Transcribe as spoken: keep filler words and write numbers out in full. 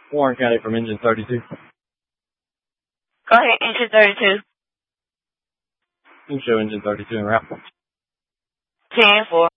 Warren County from Engine thirty-two. Go ahead, Engine thirty-two. You can show Engine thirty-two en route. ten four.